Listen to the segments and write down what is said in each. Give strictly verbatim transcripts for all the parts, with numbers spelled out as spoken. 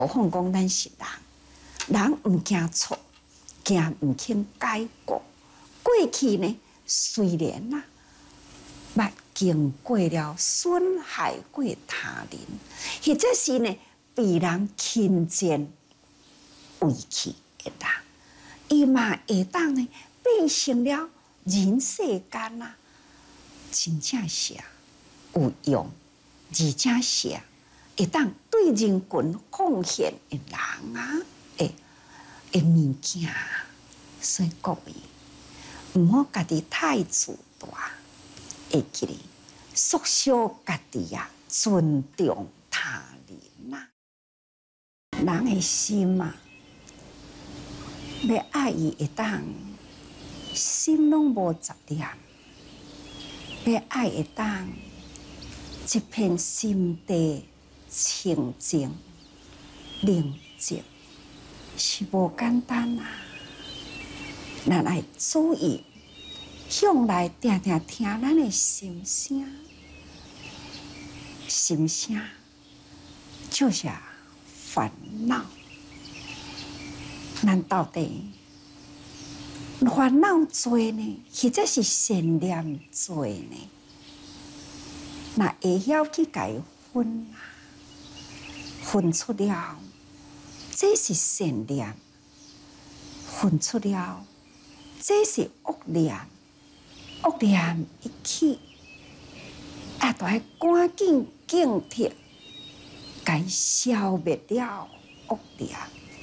何况讲咱是人，人唔惊错，惊唔肯改过。过去呢，虽然呐、啊，捌经过了损害过他人，或者是呢被人轻贱遗弃的人，伊嘛会当呢变成了人世间啊，真正是有用，而且是会当对人群奉献的人啊，诶，诶物件。所以各位，唔好家己太自大，会记哩，缩小家己啊，尊重他人呐。人的心啊，要爱伊会当心拢无杂念，要爱会当一片心地清净宁静，是无简单啊。咱爱注意，向来定定听咱的心声，心声就是烦恼。咱到底烦恼多呢，或者是善念多呢？那会晓去解分啊，分出了这是善念，分出了。这是恶念，恶念一起，啊，就要赶紧警惕，该消灭了恶念。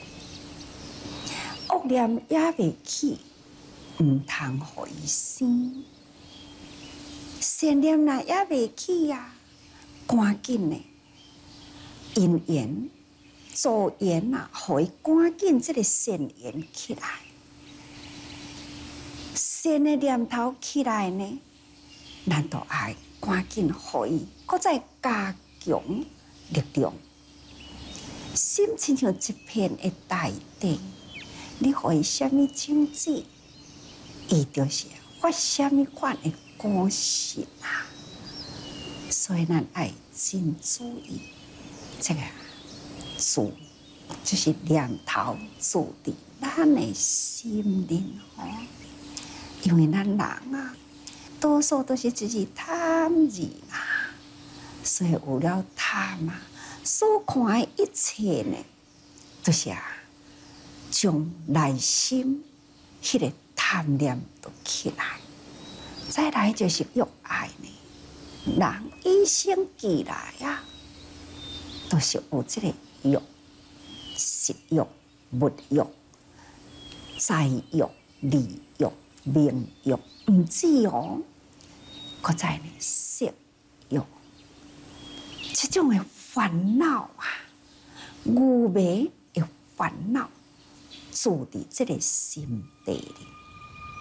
恶念也未起，唔通互伊生；善念呐也未起啊，赶紧呢，因缘助缘呐，互伊赶紧这个善缘起来。善的念头起来呢，咱就爱赶紧互伊，搁再加强力量。心亲像一片的大地，你互伊什么种子，伊就是发什么款的果实啊。所以咱爱真注意这个住，就是念头住伫咱的心灵哦。因为咱人啊，多数都是自己贪欲啦，所以有了贪啊，所看的一切呢，都是啊，将内心迄个贪念都起来。再来就是欲爱呢，人一生以来啊，都是有这个欲，食欲、物欲、财欲、利欲。名欲唔止哦，搁在呢色欲，这种的烦恼啊，愚昧的烦恼，住伫这个心地里。